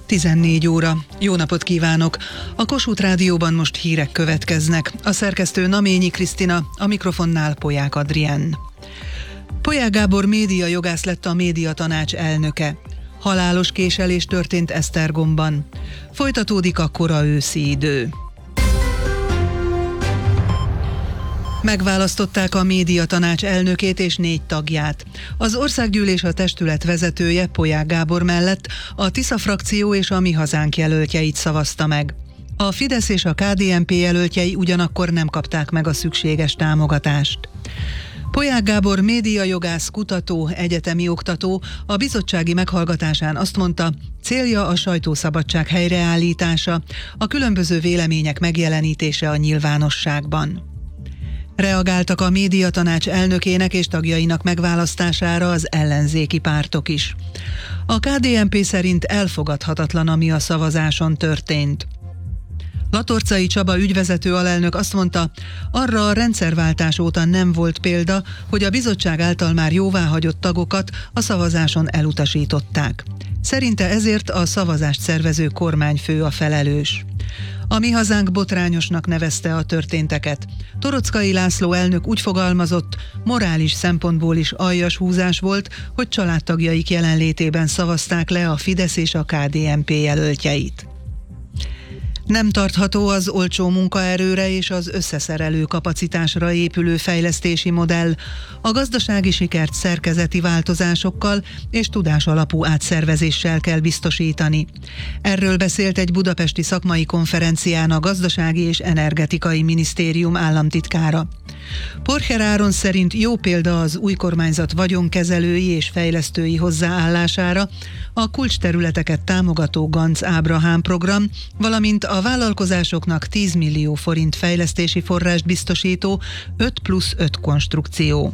14 óra. Jó napot kívánok! A Kossuth Rádióban most hírek következnek. A szerkesztő Naményi Krisztina, a mikrofonnál Polyák Adrien. Polyák Gábor médiajogász lett a médiatanács elnöke. Halálos késelés történt Esztergomban. Folytatódik a kora őszi idő. Megválasztották a médiatanács elnökét és 4 tagját. Az országgyűlés a testület vezetője Polyák Gábor mellett a Tisza frakció és a Mi Hazánk jelöltjeit szavazta meg. A Fidesz és a KDNP jelöltjei ugyanakkor nem kapták meg a szükséges támogatást. Polyák Gábor médiajogász, kutató, egyetemi oktató a bizottsági meghallgatásán azt mondta, célja a sajtószabadság helyreállítása, a különböző vélemények megjelenítése a nyilvánosságban. Reagáltak a médiatanács elnökének és tagjainak megválasztására az ellenzéki pártok is. A KDNP szerint elfogadhatatlan, ami a szavazáson történt. Latorcai Csaba ügyvezető alelnök azt mondta, arra a rendszerváltás óta nem volt példa, hogy a bizottság által már jóváhagyott tagokat a szavazáson elutasították. Szerinte ezért a szavazást szervező kormányfő a felelős. A Mi Hazánk botrányosnak nevezte a történteket. Toroczkai László elnök úgy fogalmazott, morális szempontból is aljas húzás volt, hogy családtagjaik jelenlétében szavazták le a Fidesz és a KDNP jelöltjeit. Nem tartható az olcsó munkaerőre és az összeszerelő kapacitásra épülő fejlesztési modell. A gazdasági sikert szerkezeti változásokkal és tudásalapú átszervezéssel kell biztosítani. Erről beszélt egy budapesti szakmai konferencián a Gazdasági és Energetikai Minisztérium államtitkára. Porcher Áron szerint jó példa az új kormányzat vagyonkezelői és fejlesztői hozzáállására a kulcsterületeket támogató Ganz Ábrahám program, valamint a vállalkozásoknak 10 millió forint fejlesztési forrást biztosító 5+5 konstrukció.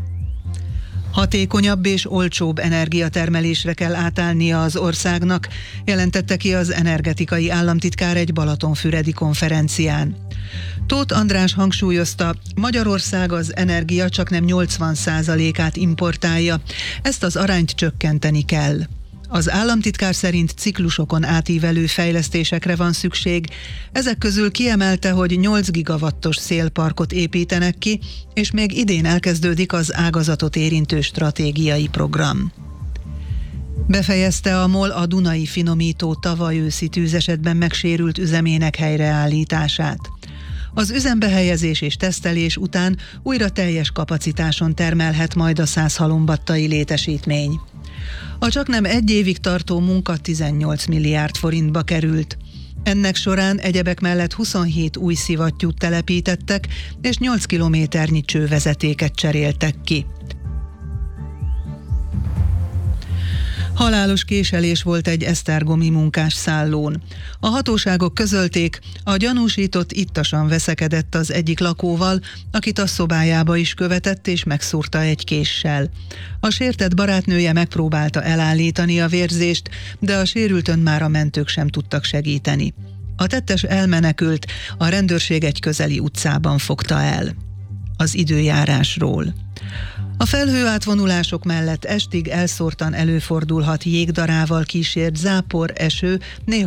Hatékonyabb és olcsóbb energiatermelésre kell átállnia az országnak, jelentette ki az energetikai államtitkár egy balatonfüredi konferencián. Tóth András hangsúlyozta, Magyarország az energia csaknem 80%-át importálja, ezt az arányt csökkenteni kell. Az államtitkár szerint ciklusokon átívelő fejlesztésekre van szükség, ezek közül kiemelte, hogy 8 gigawattos szélparkot építenek ki, és még idén elkezdődik az ágazatot érintő stratégiai program. Befejezte a MOL a Dunai Finomító tavaly őszi tűzesetben megsérült üzemének helyreállítását. Az üzembe helyezés és tesztelés után újra teljes kapacitáson termelhet majd a Szászhalombattai létesítmény. A csaknem 1 évig tartó munka 18 milliárd forintba került. Ennek során egyebek mellett 27 új szivattyút telepítettek, és 8 kilométernyi csővezetéket cseréltek ki. Halálos késelés volt egy esztergomi munkásszállón. A hatóságok közölték, a gyanúsított ittasan veszekedett az egyik lakóval, akit a szobájába is követett és megszúrta egy késsel. A sértett barátnője megpróbálta elállítani a vérzést, de a sérültön már a mentők sem tudtak segíteni. A tettes elmenekült, a rendőrség egy közeli utcában fogta el. Az időjárásról. A felhőátvonulások mellett estig elszórtan előfordulhat jégdarával kísért zápor, eső, néha